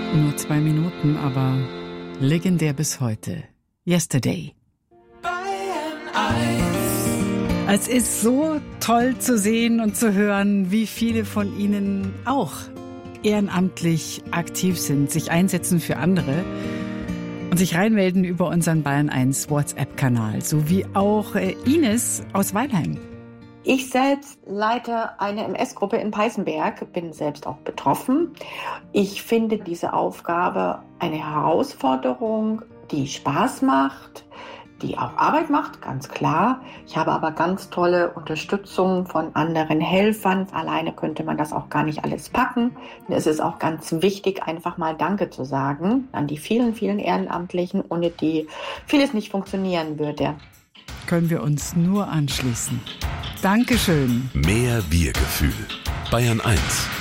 Nur 2 Minuten, aber legendär bis heute. Yesterday. Es ist so toll zu sehen und zu hören, wie viele von Ihnen auch ehrenamtlich aktiv sind, sich einsetzen für andere und sich reinmelden über unseren Bayern 1 WhatsApp-Kanal, sowie auch Ines aus Weilheim. Ich selbst leite eine MS-Gruppe in Peißenberg, bin selbst auch betroffen. Ich finde diese Aufgabe eine Herausforderung, die Spaß macht, die auch Arbeit macht, ganz klar. Ich habe aber ganz tolle Unterstützung von anderen Helfern. Alleine könnte man das auch gar nicht alles packen. Und es ist auch ganz wichtig, einfach mal Danke zu sagen an die vielen, vielen Ehrenamtlichen, ohne die vieles nicht funktionieren würde. Können wir uns nur anschließen. Dankeschön. Mehr Wir-Gefühl. Bayern 1.